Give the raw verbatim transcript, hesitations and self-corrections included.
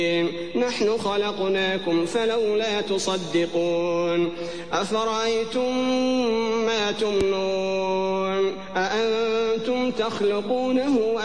نحن خلقناكم فلولا تصدقون أفرأيتم ما تمنون أأنتم تخلقونه